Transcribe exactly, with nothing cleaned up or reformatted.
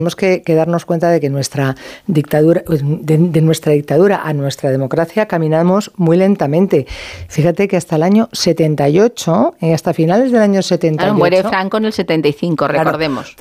Tenemos que, que darnos cuenta de que nuestra dictadura, de, de nuestra dictadura a nuestra democracia caminamos muy lentamente. Fíjate que hasta el año setenta y ocho, hasta finales del año setenta y ocho... Claro, muere Franco en el setenta y cinco, recordemos. Claro,